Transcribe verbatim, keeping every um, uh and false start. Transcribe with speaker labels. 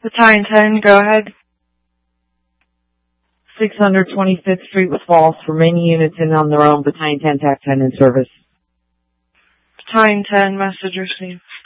Speaker 1: Battalion ten, go ahead.
Speaker 2: six hundred twenty-fifth Street was false. Remaining units in on their own. Battalion ten, T A C ten in service.
Speaker 1: Battalion ten, message received.